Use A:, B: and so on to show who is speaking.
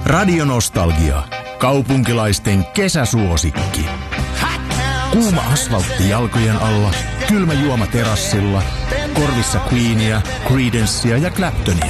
A: Radionostalgia. Kaupunkilaisten kesäsuosikki. Kuuma asfaltti jalkojen alla, kylmä juoma terassilla, korvissa Queenia, Creedencea ja Claptonia.